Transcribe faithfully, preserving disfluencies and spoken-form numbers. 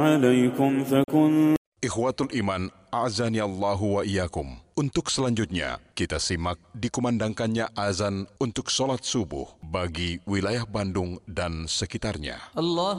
عليكم فكنتم. Ikhwatul Iman, a'azani Allahu wa iyyakum. Untuk selanjutnya, kita simak dikumandangkannya azan untuk sholat subuh bagi wilayah Bandung dan sekitarnya. Allah